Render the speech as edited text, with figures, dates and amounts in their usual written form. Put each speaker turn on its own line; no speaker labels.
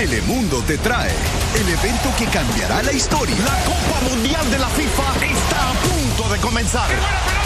Telemundo te trae el evento que cambiará la historia.
La Copa Mundial de la FIFA está a punto de comenzar.